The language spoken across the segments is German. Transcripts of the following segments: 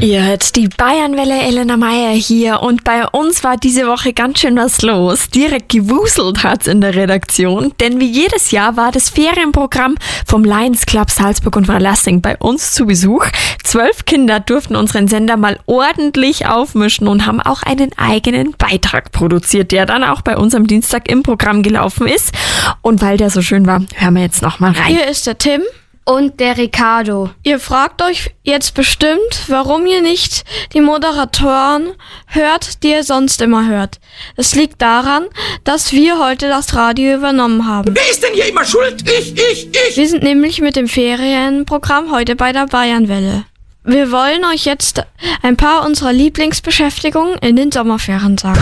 Ihr hört die Bayernwelle, Elena Meier hier, und bei uns war diese Woche ganz schön was los. Direkt gewuselt hat's in der Redaktion, denn wie jedes Jahr war das Ferienprogramm vom Lions Club Salzburg und Freilassing bei uns zu Besuch. 12 Kinder durften unseren Sender mal ordentlich aufmischen und haben auch einen eigenen Beitrag produziert, der dann auch bei uns am Dienstag im Programm gelaufen ist. Und weil der so schön war, hören wir jetzt noch mal rein. Hier ist der Tim. Und der Ricardo. Ihr fragt euch jetzt bestimmt, warum ihr nicht die Moderatoren hört, die ihr sonst immer hört. Es liegt daran, dass wir heute das Radio übernommen haben. Wer ist denn hier immer schuld? Ich! Wir sind nämlich mit dem Ferienprogramm heute bei der Bayernwelle. Wir wollen euch jetzt ein paar unserer Lieblingsbeschäftigungen in den Sommerferien sagen.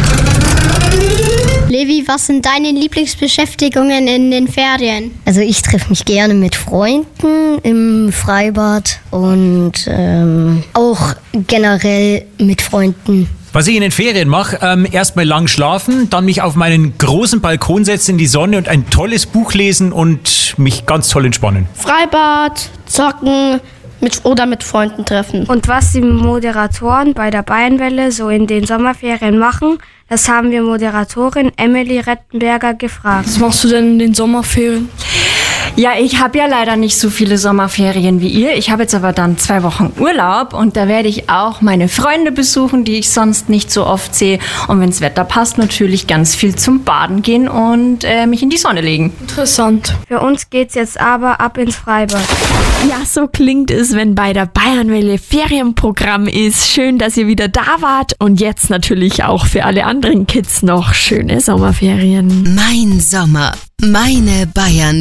Levi, was sind deine Lieblingsbeschäftigungen in den Ferien? Also ich treffe mich gerne mit Freunden im Freibad und auch generell mit Freunden. Was ich in den Ferien mache, erstmal lang schlafen, dann mich auf meinen großen Balkon setzen in die Sonne und ein tolles Buch lesen und mich ganz toll entspannen. Freibad, zocken mit Freunden treffen. Und was die Moderatoren bei der Bayernwelle so in den Sommerferien machen, das haben wir Moderatorin Emily Rettenberger gefragt. Was machst du denn in den Sommerferien? Ja, ich habe ja leider nicht so viele Sommerferien wie ihr. Ich habe jetzt aber dann 2 Wochen Urlaub und da werde ich auch meine Freunde besuchen, die ich sonst nicht so oft sehe. Und wenn das Wetter passt, natürlich ganz viel zum Baden gehen und mich in die Sonne legen. Interessant. Für uns geht's jetzt aber ab ins Freibad. Ja, so klingt es, wenn bei der Bayernwelle Ferienprogramm ist. Schön, dass ihr wieder da wart, und jetzt natürlich auch für alle anderen Kids noch schöne Sommerferien. Mein Sommer, meine Bayern.